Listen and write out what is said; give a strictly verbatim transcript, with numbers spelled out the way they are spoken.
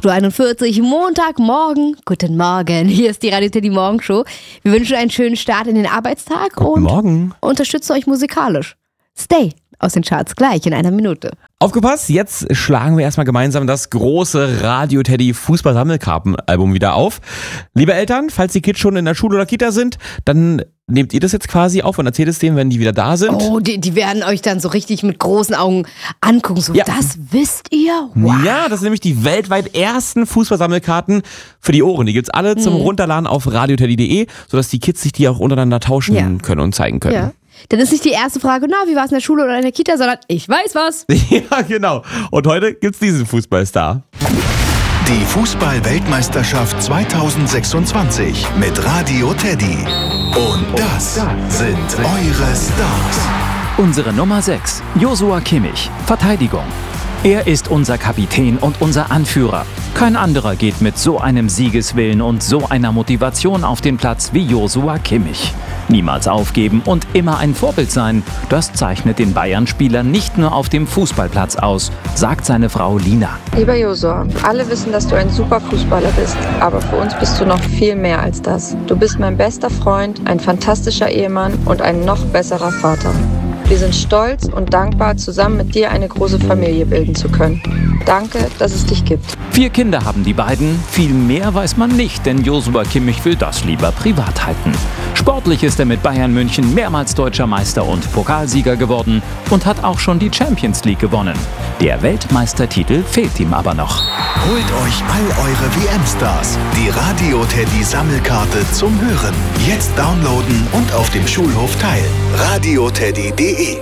acht Uhr einundvierzig, Montagmorgen. Guten Morgen, hier ist die Radio Teddy Morgenshow. Wir wünschen einen schönen Start in den Arbeitstag Guten und Morgen. unterstützen euch musikalisch. Stay aus den Charts gleich in einer Minute. Aufgepasst, jetzt schlagen wir erstmal gemeinsam das große Radio Teddy Fußball-Sammelkarten-Album wieder auf. Liebe Eltern, falls die Kids schon in der Schule oder Kita sind, dann nehmt ihr das jetzt quasi auf und erzählt es denen, wenn die wieder da sind. Oh, die, die werden euch dann so richtig mit großen Augen angucken. So, Ja. das wisst ihr? Wow. Ja, das sind nämlich die weltweit ersten Fußballsammelkarten für die Ohren. Die gibt's alle zum Runterladen auf radio teddy punkt de, sodass die Kids sich die auch untereinander tauschen Ja. können und zeigen können. Ja. Dann ist nicht die erste Frage, na, wie war es in der Schule oder in der Kita, sondern ich weiß was. Ja, genau. Und heute gibt's diesen Fußballstar. Die Fußball-Weltmeisterschaft zweitausendsechsundzwanzig mit Radio Teddy. Und das sind eure Stars. Unsere Nummer sechs, Joshua Kimmich, Verteidigung. Er ist unser Kapitän und unser Anführer. Kein anderer geht mit so einem Siegeswillen und so einer Motivation auf den Platz wie Joshua Kimmich. Niemals aufgeben und immer ein Vorbild sein, das zeichnet den Bayern-Spieler nicht nur auf dem Fußballplatz aus, sagt seine Frau Lina. Lieber Joshua, alle wissen, dass du ein super Fußballer bist, aber für uns bist du noch viel mehr als das. Du bist mein bester Freund, ein fantastischer Ehemann und ein noch besserer Vater. Wir sind stolz und dankbar, zusammen mit dir eine große Familie bilden zu können. Danke, dass es dich gibt. Vier Kinder haben die beiden, viel mehr weiß man nicht, denn Joshua Kimmich will das lieber privat halten. Sportlich ist er mit Bayern München mehrmals deutscher Meister und Pokalsieger geworden und hat auch schon die Champions League gewonnen. Der Weltmeistertitel fehlt ihm aber noch. Holt euch all eure W M-Stars. Die Radio Teddy Sammelkarte zum Hören. Jetzt downloaden und auf dem Schulhof teilen. radio teddy punkt de